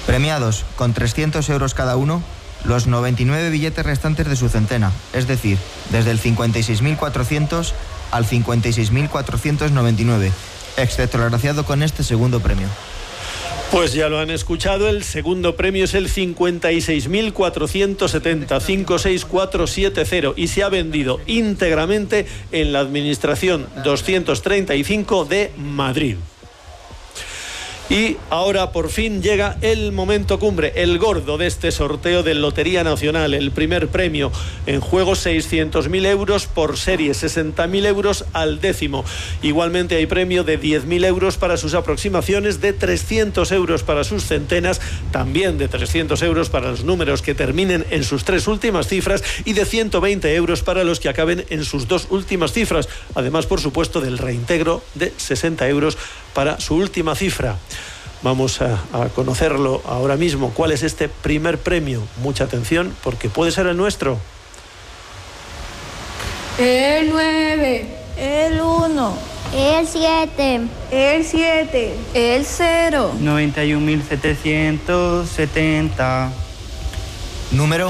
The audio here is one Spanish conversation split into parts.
Premiados con 300 euros cada uno los 99 billetes restantes de su centena, es decir, desde el 56.400 al 56.499, excepto el agraciado con este segundo premio. Pues ya lo han escuchado, el segundo premio es el 56.470, 56470, y se ha vendido íntegramente en la Administración 235 de Madrid. Y ahora por fin llega el momento cumbre, el gordo de este sorteo de Lotería Nacional. El primer premio, en juego 600.000 euros por serie, 60.000 euros al décimo. Igualmente hay premio de 10.000 euros para sus aproximaciones, de 300 euros para sus centenas, también de 300 euros para los números que terminen en sus 3 últimas cifras y de 120 euros para los que acaben en sus 2 últimas cifras. Además, por supuesto, del reintegro de 60 euros para su última cifra. Vamos a conocerlo ahora mismo. ¿Cuál es este primer premio? Mucha atención, porque puede ser el nuestro. El 9. El 1. El 7. El 7. El 0. 91.770. Número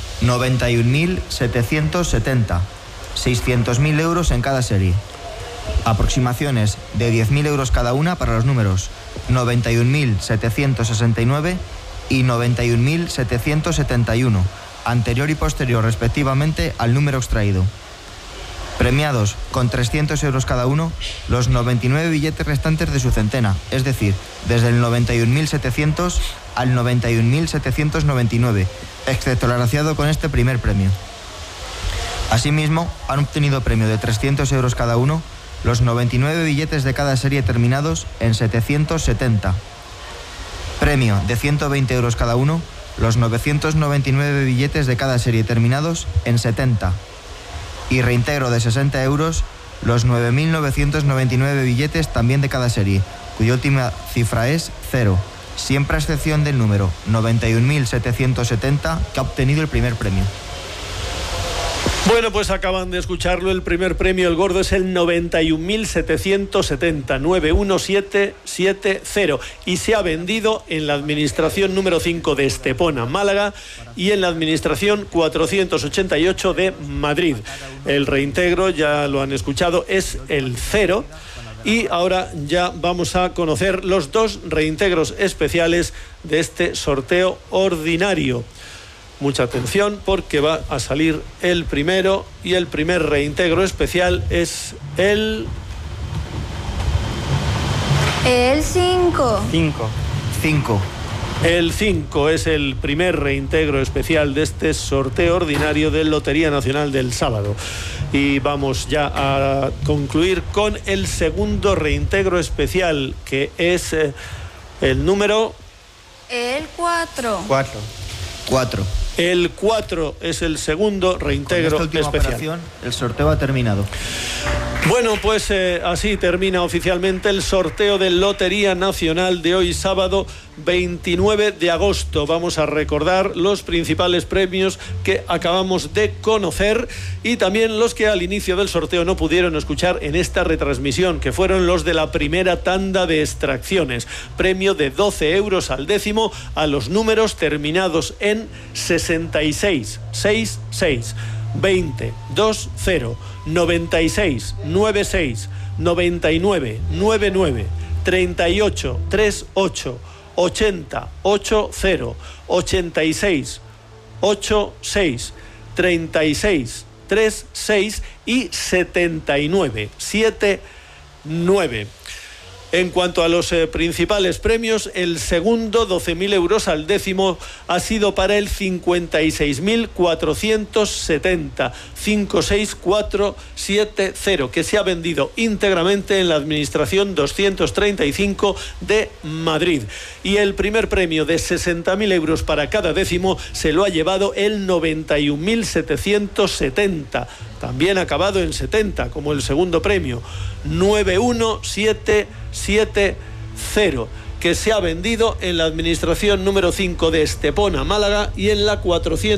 91.770. 600.000 euros en cada serie. Aproximaciones de 10.000 euros cada una para los números 91.769 y 91.771, anterior y posterior respectivamente al número extraído. Premiados con 300 euros cada uno los 99 billetes restantes de su centena, es decir, desde el 91.700 al 91.799, excepto el agraciado con este primer premio. Asimismo, han obtenido premio de 300 euros cada uno los 99 billetes de cada serie terminados en 770. Premio de 120 euros cada uno los 999 billetes de cada serie terminados en 70. Y reintegro de 60 euros los 9.999 billetes también de cada serie, cuya última cifra es 0, siempre a excepción del número 91.770 que ha obtenido el primer premio. Bueno, pues acaban de escucharlo, el primer premio, el gordo, es el 91.770, 91770, y se ha vendido en la Administración número 5 de Estepona, Málaga, y en la Administración 488 de Madrid. El reintegro, ya lo han escuchado, es el 0. Y ahora ya vamos a conocer los 2 reintegros especiales de este sorteo ordinario. Mucha atención, porque va a salir el primero, y el primer reintegro especial es el 5. 5. El 5 es el primer reintegro especial de este sorteo ordinario de Lotería Nacional del sábado. Y vamos ya a concluir con el segundo reintegro especial, que es el número... El 4. 4. El 4 es el segundo reintegro especial. Operación, el sorteo ha terminado. Bueno, pues así termina oficialmente el sorteo de Lotería Nacional de hoy sábado 29 de agosto. Vamos a recordar los principales premios que acabamos de conocer y también los que al inicio del sorteo no pudieron escuchar en esta retransmisión, que fueron los de la primera tanda de extracciones. Premio de 12 euros al décimo a los números terminados en 66, 66, 20, 20, 96, 96, 99, 99, 38, 38, 80, 80, 86, 86, 36, 36 y 79, 79. En cuanto a los principales premios, el segundo, 12.000 euros al décimo, ha sido para el 56.470, 56470, que se ha vendido íntegramente en la Administración 235 de Madrid. Y el primer premio de 60.000 euros para cada décimo se lo ha llevado el 91.770, también acabado en 70, como el segundo premio, 91770, que se ha vendido en la Administración número 5 de Estepona, Málaga, y en la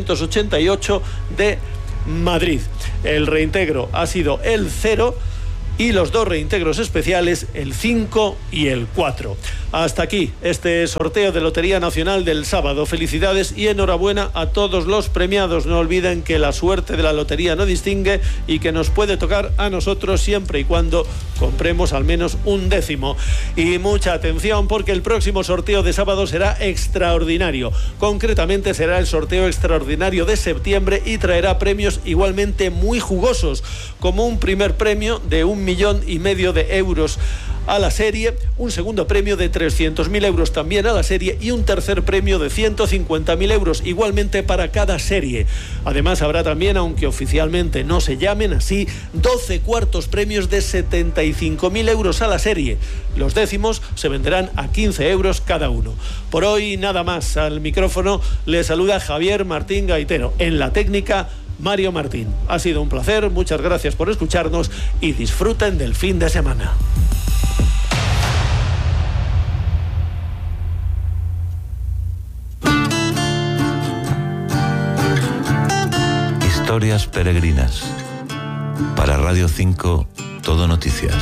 488 de Madrid. El reintegro ha sido el 0 y los 2 reintegros especiales el 5 y el 4. Hasta aquí este sorteo de Lotería Nacional del sábado. Felicidades y enhorabuena a todos los premiados. No olviden que la suerte de la lotería no distingue y que nos puede tocar a nosotros siempre y cuando compremos al menos un décimo. Y mucha atención, porque el próximo sorteo de sábado será extraordinario. Concretamente será el sorteo extraordinario de septiembre y traerá premios igualmente muy jugosos, como un primer premio de 1,5 millones de euros a la serie, un segundo premio de 300.000 euros también a la serie y un tercer premio de 150.000 euros igualmente para cada serie. Además habrá también, aunque oficialmente no se llamen así, 12 cuartos premios de 75.000 euros a la serie. Los décimos se venderán a 15 euros cada uno. Por hoy nada más. Al micrófono le saluda Javier Martín Gaitero. En la técnica, Mario Martín. Ha sido un placer, muchas gracias por escucharnos y disfruten del fin de semana. Historias peregrinas. Para Radio 5, Todo Noticias.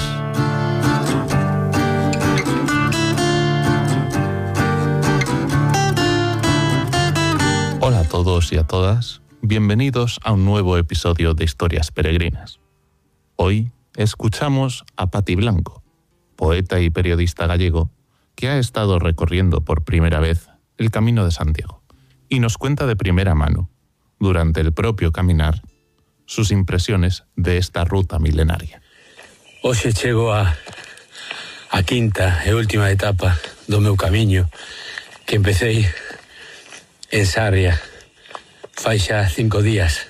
Hola a todos y a todas. Bienvenidos a un nuevo episodio de Historias Peregrinas. Hoy escuchamos a Pati Blanco, poeta y periodista gallego, que ha estado recorriendo por primera vez el Camino de Santiago y nos cuenta de primera mano, durante el propio caminar, sus impresiones de esta ruta milenaria. Hoxe chego a quinta e última etapa do meu camiño, que empecé en Sarria fai xa 5 días.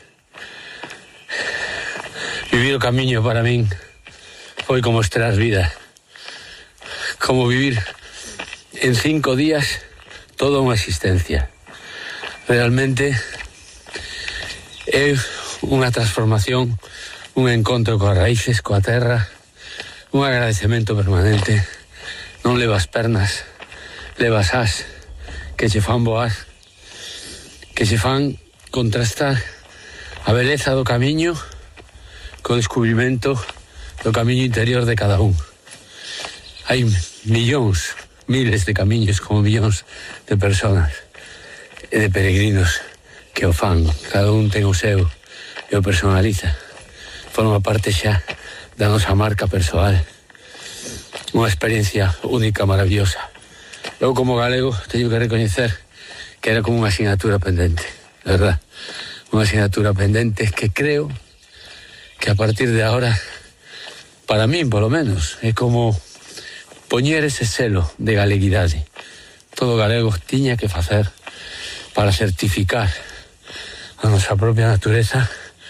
Vivir o camiño para min foi como estrear vida, como vivir en 5 días toda unha existencia. Realmente é unha transformación, un encontro coas raíces, coa terra, un agradecemento permanente. Non levas pernas, levas as que che fan voar, que che fan contrastar a beleza do camiño co descubrimento do camiño interior de cada un. Hai millóns, miles de camiños, como millóns de personas e de peregrinos que o fan. Cada un ten o seu e o personaliza. Forma parte xa da nosa marca persoal. Unha experiencia única, maravillosa. Eu, como galego, teño que recoñecer que era como unha asignatura pendente, de verdad. Unha asignatura pendente que creo que a partir de ahora, para min, polo menos, é como poñer ese selo de galeguidade. Todo galego tiña que facer para certificar a nosa propia natureza,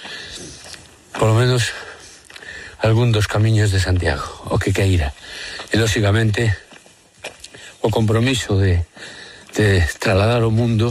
polo menos algún dos camiños de Santiago, o que queira. E, lóxicamente, o compromiso de trasladar ao mundo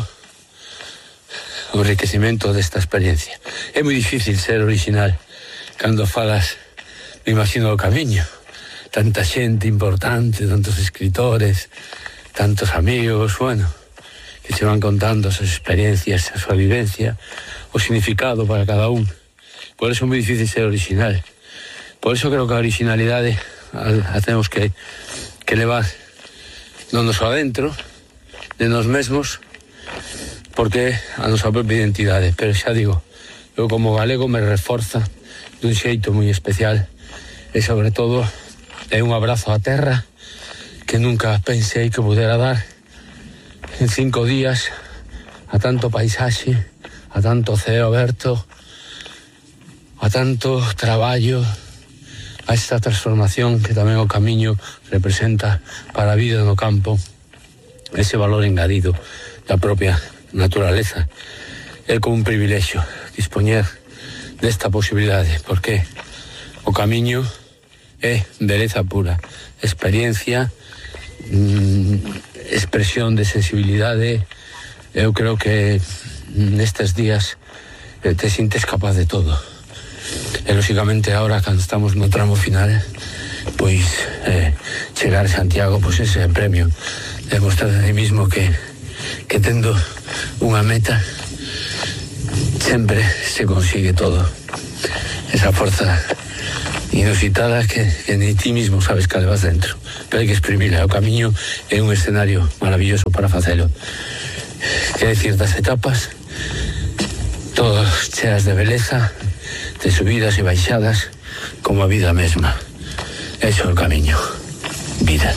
o enriquecimento desta experiencia. É moi difícil ser original cando falas, me imagino, o camiño. Tanta xente importante, tantos escritores, tantos amigos, bueno, que se van contando as experiencias, a súa vivencia, o significado para cada un. Por eso é moi difícil ser original. Por eso creo que a originalidade a temos que levar no noso adentro, de nos mesmos, porque a nosa propia identidade. Pero xa digo, eu como galego me reforza dun xeito moi especial e, sobre todo, é un abrazo á terra que nunca pensei que pudera dar en 5 días, a tanto paisaxe, a tanto ceo aberto, a tanto traballo, a esta transformación que tamén o camiño representa para a vida no campo, ese valor engadido da propia naturaleza. É como un privilexio dispoñer desta posibilidade, porque o camiño é beleza pura, experiencia, expresión de sensibilidade. Eu creo que nestes días te sintes capaz de todo. E, lóxicamente, ahora, cando estamos no tramo final, pois chegar a Santiago, pois ese é o premio. Demostrar a mí mismo que tendo unha meta sempre se consigue todo. Esa forza inusitadas que ni ti mismo sabes que levas dentro, pero hai que exprimila. O camiño é un escenario maravilloso para facelo. Que hai ciertas etapas, todas cheas de beleza, de subidas e baixadas, como a vida mesma. Eso é o camiño. Vida.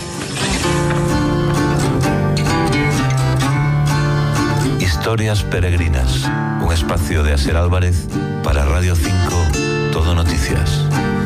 Historias peregrinas, un espacio de Aser Álvarez para Radio 5 Todo Noticias.